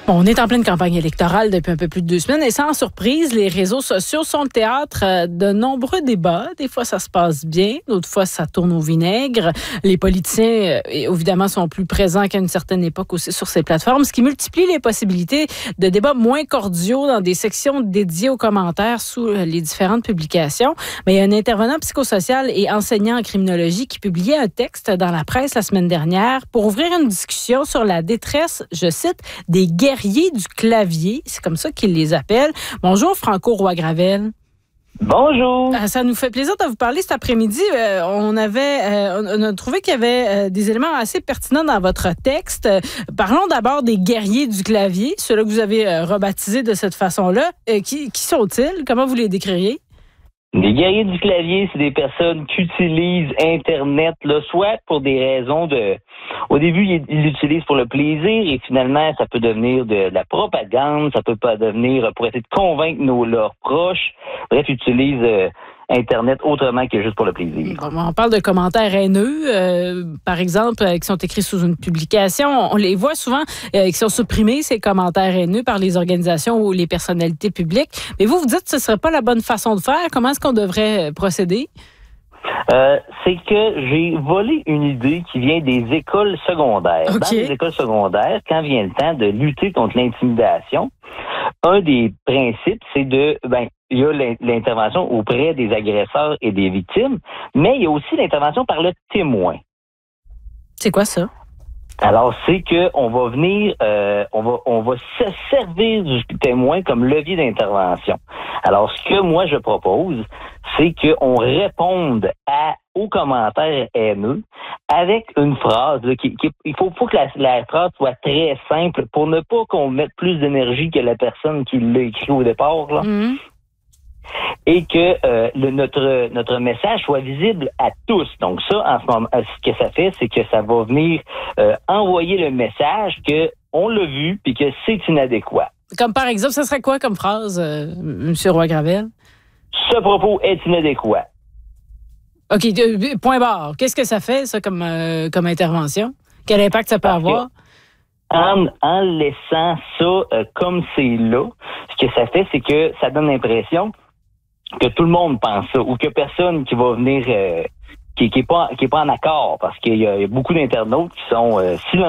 Bon, on est en pleine campagne électorale depuis un peu plus de 2 semaines et sans surprise, les réseaux sociaux sont le théâtre de nombreux débats. Des fois, ça se passe bien, d'autres fois, ça tourne au vinaigre. Les politiciens, évidemment, sont plus présents qu'à une certaine époque aussi sur ces plateformes, ce qui multiplie les possibilités de débats moins cordiaux dans des sections dédiées aux commentaires sous les différentes publications. Mais il y a un intervenant psychosocial et enseignant en criminologie qui publiait un texte dans la presse la semaine dernière pour ouvrir une discussion sur la détresse, je cite, des guerriers du clavier. C'est comme ça qu'ils les appellent. Bonjour, Franco Roy-Gravel. Bonjour. Ça nous fait plaisir de vous parler cet après-midi. On a trouvé qu'il y avait des éléments assez pertinents dans votre texte. Parlons d'abord des guerriers du clavier, ceux-là que vous avez rebaptisés de cette façon-là. Qui sont-ils? Comment vous les décririez? Les guerriers du clavier, c'est des personnes qui utilisent Internet, là, soit pour des raisons de... Au début, ils l'utilisent pour le plaisir et finalement, ça peut devenir de la propagande, ça peut pas devenir pour essayer de convaincre leurs proches. Bref, ils utilisent Internet autrement que juste pour le plaisir. Bon, on parle de commentaires haineux, par exemple, qui sont écrits sous une publication. On les voit souvent qui sont supprimés, ces commentaires haineux, par les organisations ou les personnalités publiques. Mais vous dites que ce ne serait pas la bonne façon de faire. Comment est-ce qu'on devrait procéder? C'est que j'ai volé une idée qui vient des écoles secondaires. Okay. Dans les écoles secondaires, quand vient le temps de lutter contre l'intimidation, un des principes, c'est il y a l'intervention auprès des agresseurs et des victimes, mais il y a aussi l'intervention par le témoin. C'est quoi ça? Alors, c'est que on va venir, on va se servir du témoin comme levier d'intervention. Alors, ce que moi je propose, c'est qu'on réponde aux commentaires haineux avec une phrase. Là, il faut que la phrase soit très simple pour ne pas qu'on mette plus d'énergie que la personne qui l'a écrit au départ. Là. Mm-hmm. Et que notre message soit visible à tous. Donc ça, en ce moment, ce que ça fait, c'est que ça va venir envoyer le message que on l'a vu puis que c'est inadéquat. Comme par exemple, ça serait quoi comme phrase, M. Roy-Gravel? Ce propos est inadéquat. OK, point barre. Qu'est-ce que ça fait, ça, comme intervention? Quel impact ça peut avoir? En laissant ça comme c'est là, ce que ça fait, c'est que ça donne l'impression que tout le monde pense ça, ou que personne qui va venir qui est pas en accord, parce qu'il y a beaucoup d'internautes qui sont silencieux.